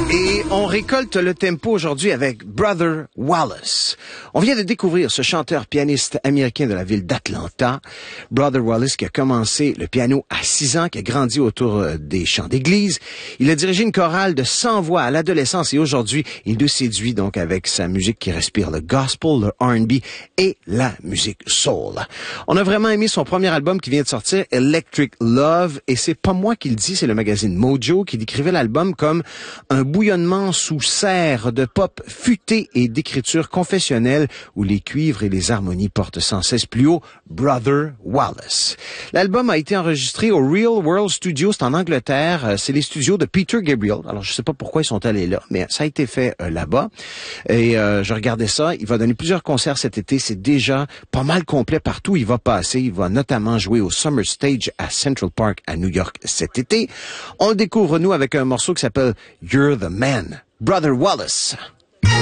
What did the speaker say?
Et on récolte le tempo aujourd'hui avec Brother Wallace. On vient de découvrir ce chanteur-pianiste américain de la ville d'Atlanta. Brother Wallace qui a commencé le piano à 6 ans, qui a grandi autour des chants d'église. Il a dirigé une chorale de 100 voix à l'adolescence et aujourd'hui, il nous séduit donc avec sa musique qui respire le gospel, le R&B et la musique soul. On a vraiment aimé son premier album qui vient de sortir, Electric Love, et c'est pas moi qui le dis, c'est le magazine Mojo qui décrivait l'album comme un bouillonnement sous serre de pop futé et d'écriture confessionnelle où les cuivres et les harmonies portent sans cesse plus haut Brother Wallace. L'album a été enregistré au Real World Studios, c'est en Angleterre, c'est les studios de Peter Gabriel. Alors je sais pas pourquoi ils sont allés là, mais ça a été fait là-bas. Et je regardais ça, il va donner plusieurs concerts cet été, c'est déjà pas mal complet partout où il va passer. Il va notamment jouer au Summer Stage à Central Park à New York cet été. On le découvre nous avec un morceau qui s'appelle You're the Man. Brother Wallace.